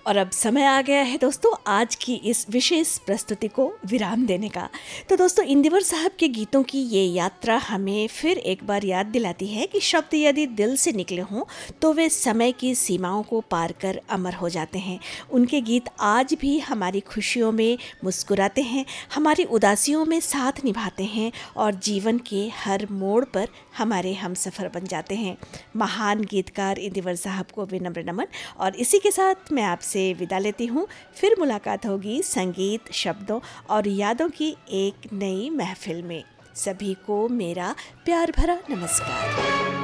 और अब समय आ गया है दोस्तों आज की इस विशेष प्रस्तुति को विराम देने का। तो दोस्तों इंदिवर साहब के गीतों की ये यात्रा हमें फिर एक बार याद दिलाती है कि शब्द यदि दिल से निकले हों तो वे समय की सीमाओं को पार कर अमर हो जाते हैं। उनके गीत आज भी हमारी खुशियों में मुस्कुराते हैं, हमारी उदासियों में साथ निभाते हैं और जीवन के हर मोड़ पर हमारे हमसफ़र बन जाते हैं। महान गीतकार इंदिवर साहब को विनम्र नमन। और इसी के साथ मैं आपसे विदा लेती हूँ। फिर मुलाकात होगी संगीत, शब्दों और यादों की एक नई महफिल में। सभी को मेरा प्यार भरा नमस्कार।